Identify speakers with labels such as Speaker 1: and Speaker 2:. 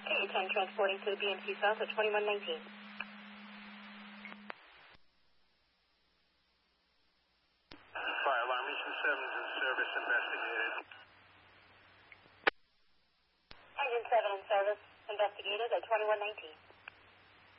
Speaker 1: K10 transporting to the BMC South at 2119.
Speaker 2: Fire alarm, Eastern 7's in service, investigated.
Speaker 1: Engine 7 in service, investigated at 2119.